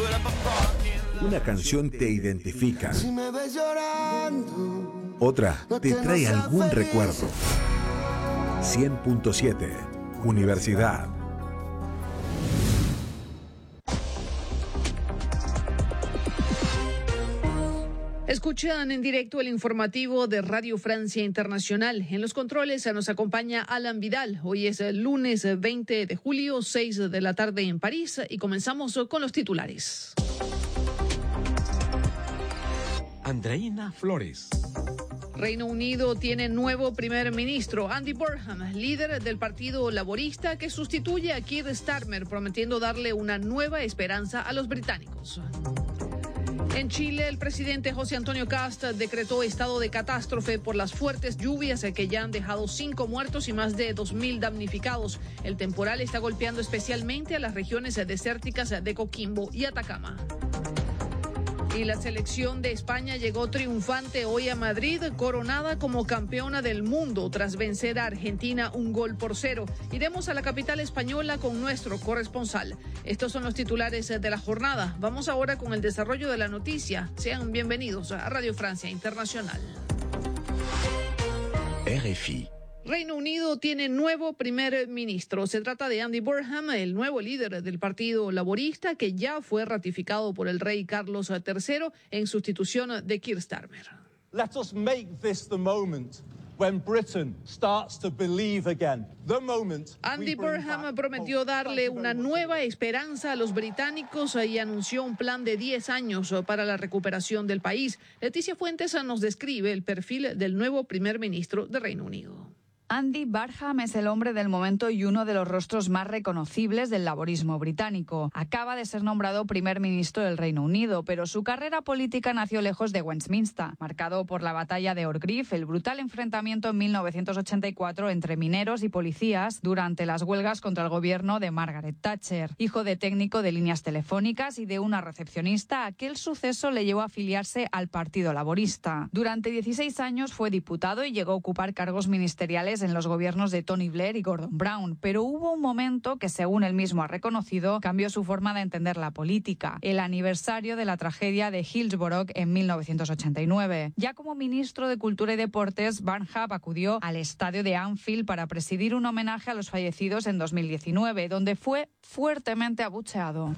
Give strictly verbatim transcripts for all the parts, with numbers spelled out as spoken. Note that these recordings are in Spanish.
Una canción te identifica. Si me ves llorando, Otra te trae algún recuerdo. cien punto siete Universidad. Escuchan en directo el informativo de Radio Francia Internacional. En los controles nos acompaña Alan Vidal. Hoy es el lunes veinte de julio, seis de la tarde en París, y comenzamos con los titulares. Andreina Flores. Reino Unido tiene nuevo primer ministro, Andy Burnham, líder del Partido Laborista, que sustituye a Keir Starmer, prometiendo darle una nueva esperanza a los británicos. En Chile, el presidente José Antonio Kast decretó estado de catástrofe por las fuertes lluvias que ya han dejado cinco muertos y más de dos mil damnificados. El temporal está golpeando especialmente a las regiones desérticas de Coquimbo y Atacama. Y la selección de España llegó triunfante hoy a Madrid, coronada como campeona del mundo tras vencer a Argentina un gol por cero. Iremos a la capital española con nuestro corresponsal. Estos son los titulares de la jornada. Vamos ahora con el desarrollo de la noticia. Sean bienvenidos a Radio Francia Internacional. R F I. Reino Unido tiene nuevo primer ministro. Se trata de Andy Burnham, el nuevo líder del Partido Laborista, que ya fue ratificado por el rey Carlos tercero en sustitución de Keir Starmer. Let us make this the moment when Britain starts to believe again. The moment. Andy Burnham prometió darle una nueva esperanza a los británicos y anunció un plan de diez años para la recuperación del país. Leticia Fuentes nos describe el perfil del nuevo primer ministro de Reino Unido. Andy Burnham es el hombre del momento y uno de los rostros más reconocibles del laborismo británico. Acaba de ser nombrado primer ministro del Reino Unido, pero su carrera política nació lejos de Westminster, marcado por la batalla de Orgreave, el brutal enfrentamiento en mil novecientos ochenta y cuatro entre mineros y policías durante las huelgas contra el gobierno de Margaret Thatcher. Hijo de técnico de líneas telefónicas y de una recepcionista, aquel suceso le llevó a afiliarse al Partido Laborista. Durante dieciséis años fue diputado y llegó a ocupar cargos ministeriales en los gobiernos de Tony Blair y Gordon Brown, pero hubo un momento que, según él mismo ha reconocido, cambió su forma de entender la política: el aniversario de la tragedia de Hillsborough en mil novecientos ochenta y nueve. Ya como ministro de Cultura y Deportes, Burnham acudió al estadio de Anfield para presidir un homenaje a los fallecidos en dos mil diecinueve, donde fue fuertemente abucheado.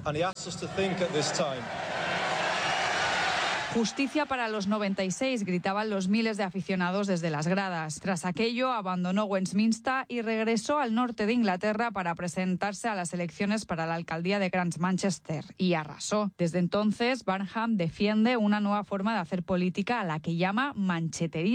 Justicia para los noventa y seis, gritaban los miles de aficionados desde las gradas. Tras aquello, abandonó Westminster y regresó al norte de Inglaterra para presentarse a las elecciones para la alcaldía de Grand Manchester, y arrasó. Desde entonces, Burnham defiende una nueva forma de hacer política a la que llama mancheterismo.